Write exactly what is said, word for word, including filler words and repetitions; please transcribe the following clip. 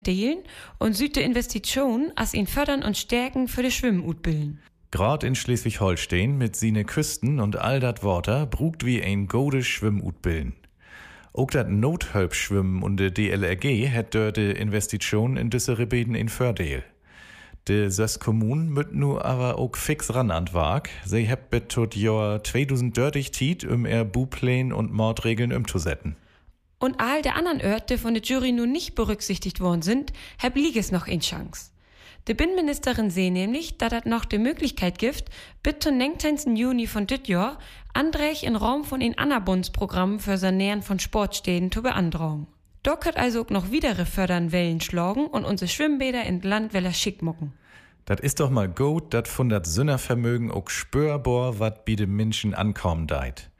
delen und südte Investitionen als ihn fördern und stärken für das Schwimmen utbilden. Grad in Schleswig-Holstein mit sine Küsten und all dat Water brugt wie ein gode Schwimm utbilden. Auch dat Nothölpschwimmen und de D L R G hat dort de Investitionen in diese Rebeden in Fördeel. De Sös Kommun müt nu aber auch fix ran an Wag. Sie hebt bet tot Jahr zweitausenddreißig Tiet, um er Bupläne und Mordregeln umzusetzen. Und all der anderen Orte, die von der Jury nun nicht berücksichtigt worden sind, hab Liges noch in Chance. Die Binnenministerin seh nämlich, dass das noch die Möglichkeit gibt, bis zum neunzehnten Juni von dit Jahr Andrech in Raum von in Annabundsprogramm für Sanieren von Sportstäden zu beantragen. Da könnt also auch noch wieder fördern Wellen schlagen und unsere Schwimmbäder in Land weller schick mucken. Das ist doch mal gut, dat von dat Sünnervermögen auch spürbar wat bi de Menschen ankommen deit.